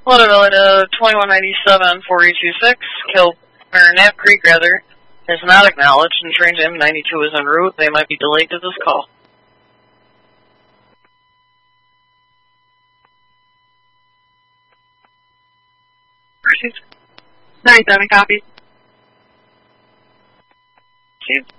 Hello, to 2197 4826, Knapp Creek, rather, is not acknowledged, and train M92 is en route. They might be delayed to this call. Received. 97, copy. Received.